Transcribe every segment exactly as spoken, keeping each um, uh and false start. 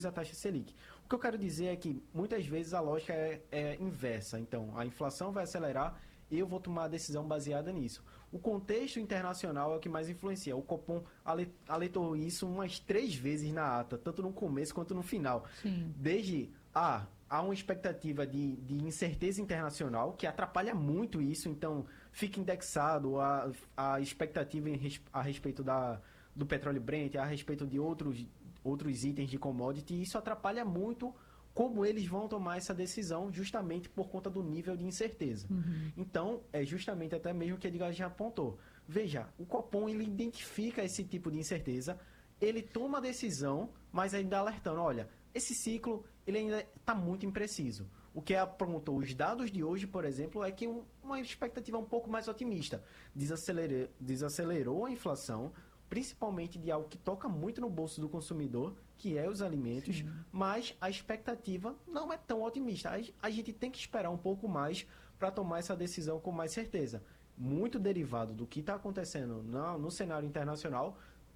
a taxa Selic. O que eu quero dizer é que muitas vezes a lógica é, é inversa. Então, a inflação vai acelerar e eu vou tomar a decisão baseada nisso. O contexto internacional é o que mais influencia. O Copom alertou isso umas três vezes na ata, tanto no começo quanto no final. Sim. Desde a há uma expectativa de, de incerteza internacional que atrapalha muito isso, então fica indexado a, a expectativa em, a respeito da, do petróleo Brent, a respeito de outros, outros itens de commodity, e isso atrapalha muito como eles vão tomar essa decisão justamente por conta do nível de incerteza. Uhum. Então, é justamente até mesmo o que Edgar já apontou. Veja, o Copom ele identifica esse tipo de incerteza, ele toma a decisão, mas ainda alertando, olha, esse ciclo ele ainda está muito impreciso. O que apontou os dados de hoje, por exemplo, é que um, uma expectativa um pouco mais otimista. Desacelerou, desacelerou a inflação, principalmente de algo que toca muito no bolso do consumidor, que é os alimentos, Sim. mas a expectativa não é tão otimista. A, a gente tem que esperar um pouco mais para tomar essa decisão com mais certeza. Muito derivado do que está acontecendo no, no cenário internacional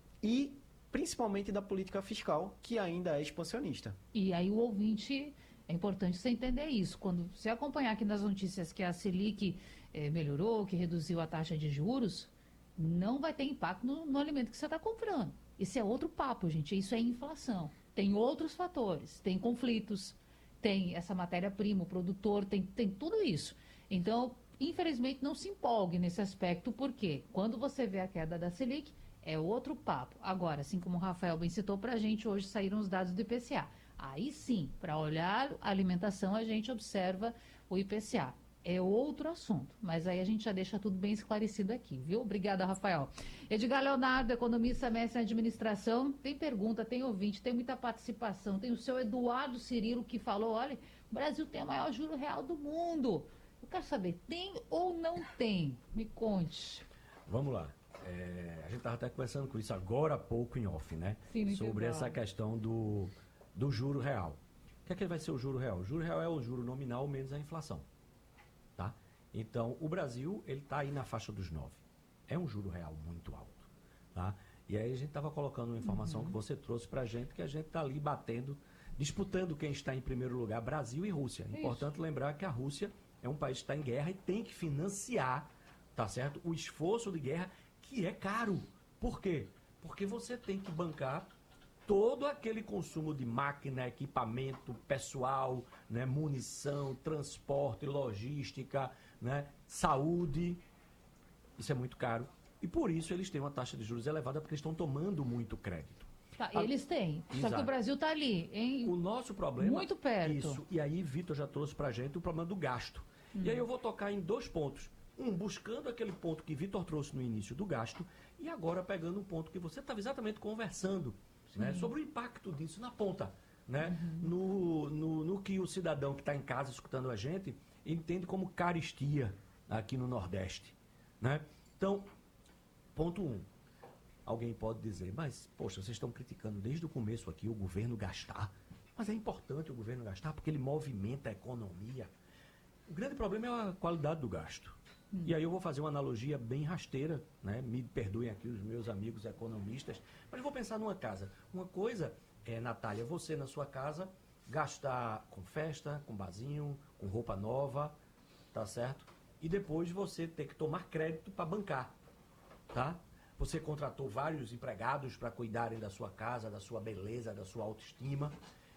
e principalmente da política fiscal, que ainda é expansionista. E aí o ouvinte, é importante você entender isso. Quando você acompanhar aqui nas notícias que a Selic eh, melhorou, que reduziu a taxa de juros, não vai ter impacto no, no alimento que você está comprando. Esse é outro papo, gente. Isso é inflação. Tem outros fatores, tem conflitos, tem essa matéria-prima, o produtor, tem, tem tudo isso. Então, infelizmente, não se empolgue nesse aspecto, porque quando você vê a queda da Selic, é outro papo. Agora, assim como o Rafael bem citou para a gente, hoje saíram os dados do I P C A. Aí sim, para olhar a alimentação, a gente observa o I P C A. É outro assunto, mas aí a gente já deixa tudo bem esclarecido aqui, viu? Obrigada, Rafael. Edgar Leonardo, economista, mestre em administração, tem pergunta, tem ouvinte, tem muita participação. Tem o seu Eduardo Cirilo que falou, olha, o Brasil tem o maior juro real do mundo. Eu quero saber, tem ou não tem? Me conte. Vamos lá. É, a gente estava até conversando com isso agora há pouco em off, né? Sim, sobre essa questão do, do juro real. O que é que vai ser o juro real? O juro real é o juro nominal menos a inflação. Tá? Então, o Brasil ele está aí na faixa dos nove. É um juro real muito alto. Tá? E aí a gente estava colocando uma informação uhum. que você trouxe para a gente, que a gente está ali batendo, disputando quem está em primeiro lugar, Brasil e Rússia. É importante lembrar que a Rússia é um país que está em guerra e tem que financiar, tá certo, o esforço de guerra, que é caro. Por quê? Porque você tem que bancar todo aquele consumo de máquina, equipamento, pessoal, né, munição, transporte, logística, né, saúde. Isso é muito caro. E por isso eles têm uma taxa de juros elevada, porque eles estão tomando muito crédito. Tá, eles têm. Exato. Só que o Brasil está ali, hein? O nosso problema... Muito perto. Isso. E aí, Vitor já trouxe pra gente o problema do gasto. Hum. E aí eu vou tocar em dois pontos. Um, buscando aquele ponto que Vitor trouxe no início do gasto, e agora pegando um ponto que você estava exatamente conversando, né, sobre o impacto disso na ponta, né, uhum. no, no, no que o cidadão que está em casa escutando a gente entende como caristia aqui no Nordeste. Né? Então, ponto um. Alguém pode dizer, mas, poxa, vocês estão criticando desde o começo aqui o governo gastar. Mas é importante o governo gastar porque ele movimenta a economia. O grande problema é a qualidade do gasto. Hum. E aí eu vou fazer uma analogia bem rasteira, né? Me perdoem aqui os meus amigos economistas, mas vou pensar numa casa. Uma coisa é, Natália, você na sua casa gastar com festa, com barzinho, com roupa nova, tá certo? E depois você ter que tomar crédito para bancar, tá? Você contratou vários empregados para cuidarem da sua casa, da sua beleza, da sua autoestima.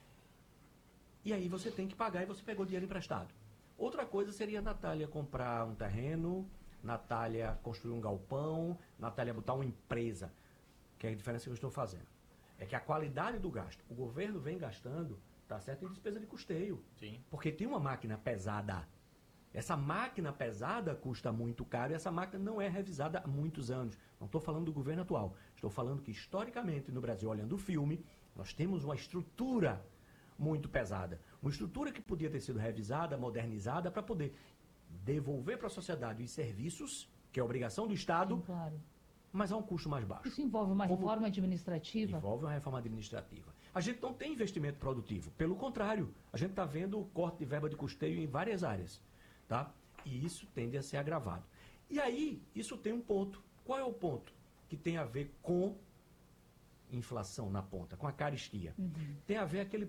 E aí você tem que pagar e você pegou dinheiro emprestado. Outra coisa seria a Natália comprar um terreno, Natália construir um galpão, Natália botar uma empresa. Que é a diferença que eu estou fazendo. É que a qualidade do gasto, o governo vem gastando, tá certo, em despesa de custeio. Sim. Porque tem uma máquina pesada. Essa máquina pesada custa muito caro e essa máquina não é revisada há muitos anos. Não estou falando do governo atual. Estou falando que, historicamente, no Brasil, olhando o filme, nós temos uma estrutura muito pesada. Uma estrutura que podia ter sido revisada, modernizada, para poder devolver para a sociedade os serviços, que é a obrigação do Estado, Sim, claro. mas a um custo mais baixo. Isso envolve uma Como... reforma administrativa? Envolve uma reforma administrativa. A gente não tem investimento produtivo. Pelo contrário, a gente está vendo o corte de verba de custeio em várias áreas. Tá? E isso tende a ser agravado. E aí, isso tem um ponto. Qual é o ponto? Que tem a ver com inflação na ponta, com a caristia. Uhum. Tem a ver aquele